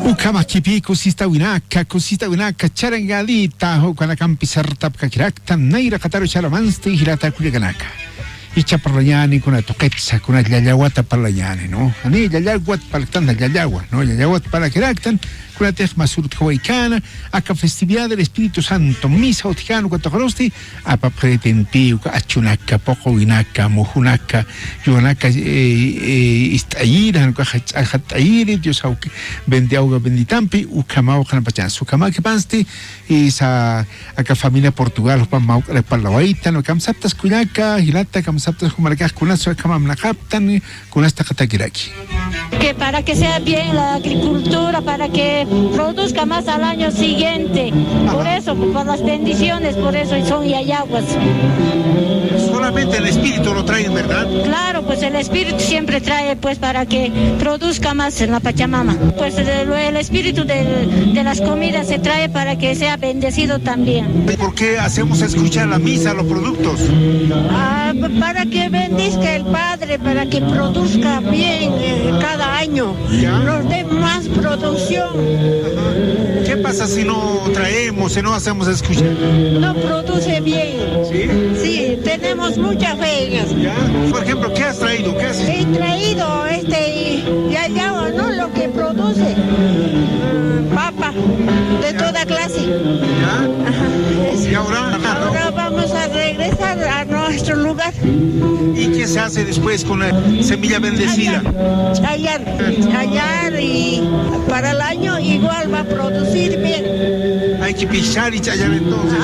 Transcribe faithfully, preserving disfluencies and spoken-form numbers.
Ukamakipi kusista winaka, kusista winaka, charangadita, hukana kampisartap kakirakta, naira kataru chalamansti, hirata kuliganaka. Icha parlayani kuna toquetsa, kuna yayawata parlayani, ¿no? Ani yayawat palaktan yayawa, ¿no? Yayawat palakiraktan, kuna tej masurt hawaikana, aka festividad del Espíritu Santo, misa oticano, cuatocorosti, apa pretenpi, achunaka, poco winaka, mojunaka, yuanaka, istayira, ajatayiri, Dios auke, vende auga benditampi, ukamao kanapachan, ukama que pansti, isa, aka familia Portugal, upamau, parlawaita, no kamsaptas kuyaka, hilata, kamsaptas humaracas, kunaso, kamamnakaptan, kunasta katakiraki. Que para que sea bien la agricultura, para que produzca más al año siguiente. Por eso, por las bendiciones, por eso son yayaguas. Solamente el espíritu lo trae, ¿verdad? Claro, pues el espíritu siempre trae, pues, para que produzca más en la Pachamama. Pues el, el espíritu del, de las comidas se trae para que sea bendecido también. ¿Por qué hacemos escuchar la misa, los productos? Ah, para que bendizca el Padre, para que produzca bien eh, cada año, ¿Ya? Nos dé más producción. Ajá. ¿Qué pasa si no traemos, si no hacemos escuchar? No produce bien. ¿Sí? Sí, tenemos mucha fe en eso. ¿Ya? Por ejemplo, ¿qué has traído? ¿Qué haces? He traído este yayagua, ¿no? Lo que produce. Mm, papa, de ¿Ya? toda clase. ¿Ya? Ajá. ¿Y ahora? Ahora vamos a regresar a nuestro lugar. ¿Y qué se hace después con la semilla bendecida? Hallar, hallar y para el año igual va a producir bien. Hay que pichar y chayar entonces.